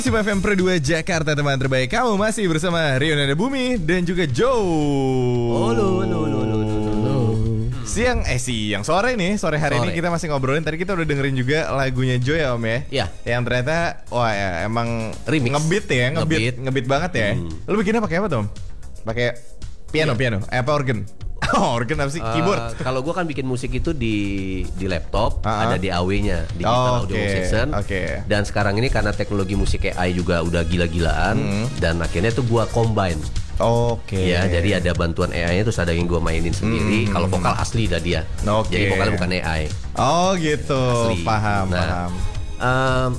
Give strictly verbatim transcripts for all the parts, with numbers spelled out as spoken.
Sip F M Pro dua Jakarta, teman terbaik kamu, masih bersama Rio Nada Bumi dan juga Joe. Halo, halo, halo, halo, halo. Siang, eh siang, sore nih, sore hari Sore. ini kita masih ngobrolin. Tadi kita udah dengerin juga lagunya Joe ya Om ya. Iya. Yang ternyata, wah ya emang Remix. ngebeat ya, ngebeat, Ngebeat. ngebeat banget ya. Hmm. Lu bikinnya pakai apa Tom? Pakai piano, Iya. piano, eh, apa organ? Oh, organ apa sih? Eh, Keyboard. Kalau gue kan bikin musik itu di di laptop, Ah, ah. ada D A W-nya, digital Oh, audio oke, workstation. oke. Dan sekarang ini karena teknologi musik A I juga udah gila-gilaan, Hmm. dan akhirnya tuh gue combine. Oke. Ya, jadi ada bantuan A I-nya, terus ada yang gue mainin sendiri. Hmm. Kalau vokal asli dah dia. Oke. Jadi vokalnya bukan A I. Oh gitu, Asli. paham, Nah, paham. Em,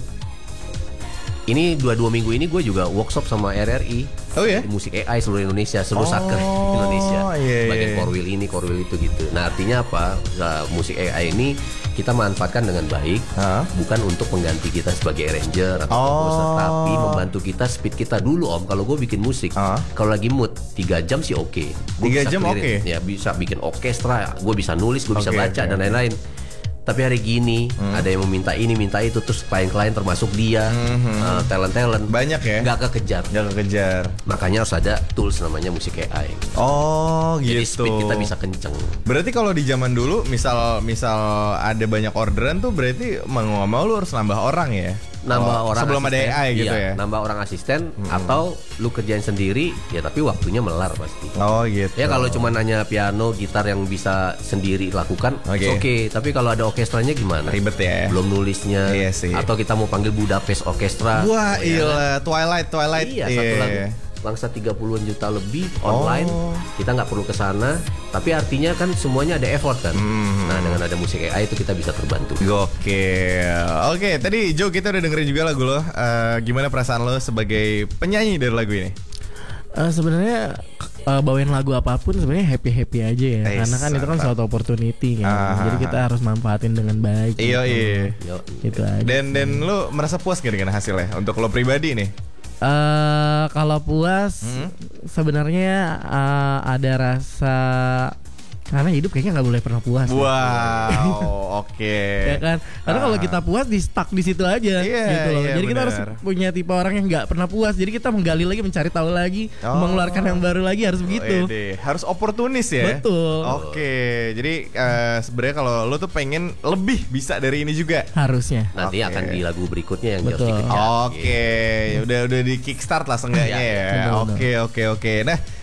ini dua dua minggu ini gue juga workshop sama R R I. Oh ya? Musik A I seluruh Indonesia, seluruh Oh, saker Indonesia. iya, iya, Bagian iya. core wheel ini, core wheel itu gitu. Nah, artinya apa? Nah, musik A I ini kita manfaatkan dengan baik, Hah? bukan untuk mengganti kita sebagai arranger atau Oh. composer, tapi membantu kita speed kita dulu Om. Kalau gue bikin musik, Hah? kalau lagi mood tiga jam sih oke. Gua Tiga bisa jam clearin. oke? Ya bisa bikin orkestra, gue bisa nulis, gue bisa Oke, baca oke, dan oke. lain-lain. Tapi hari gini ada yang meminta ini, minta itu, terus klien-klien termasuk dia, eh, talent-talent Banyak ya? nggak kekejar. Jangan kejar. Makanya harus ada tools namanya musik A I. Oh Jadi gitu. speed kita bisa kenceng. Berarti kalau di zaman dulu, misal misal ada banyak orderan tuh, berarti mau nggak mau lu harus nambah orang ya? Nambah Oh, orang sebelum asisten, ada A I gitu iya, ya? nambah orang asisten atau lu kerjain sendiri ya, tapi waktunya melar pasti. Oh gitu. Ya kalau cuma nanya piano, gitar yang bisa sendiri lakukan, Oke. oke. Okay. Tapi kalau ada orkestranya gimana? Ribet ya. Belum nulisnya. Iya sih. Atau kita mau panggil Budapest Orkestra. Wah, ya kan? iya, Twilight, Twilight. Iya, satu lagu bangsa tiga puluhan juta lebih online. Oh. Kita nggak perlu ke sana, tapi artinya kan semuanya ada effort kan. Hmm. Nah, dengan ada musik A I itu kita bisa terbantu. Gokil. Oke, tadi Joe kita udah dengerin juga lagu lo. Eh, gimana perasaan lo sebagai penyanyi dari lagu ini? Eh, sebenarnya eh, bawain lagu apapun sebenarnya happy happy aja ya, Eh, karena kan itu kan mantap. suatu opportunity kan, Ah, jadi kita harus manfaatin dengan baik. Iya, gitu. iya. Yo. Gitu aja. Dan dan lo merasa puas gak dengan hasilnya untuk lo pribadi nih? Eh, kalau puas, Hmm? sebenarnya eh, ada rasa, karena hidup kayaknya nggak boleh pernah puas. ya. Wow, oke. Ya kan, karena kalau Ah. kita puas di stuck di situ aja, Iya, gitu loh. iya, Jadi kita harus benar. punya tipe orang yang nggak pernah puas. Jadi kita menggali lagi, mencari tahu lagi, Oh. mengeluarkan yang baru lagi, harus begitu. Wede, harus oportunis ya. Betul. Oke, jadi eh, sebenarnya kalau lo tuh pengen lebih bisa dari ini juga. Harusnya. Nanti Oke. akan di lagu berikutnya yang Betul. harus dikejar. Oke, udah udah di kickstart lah seenggaknya Iya, ya. betul, Oke, oke, oke. Nah,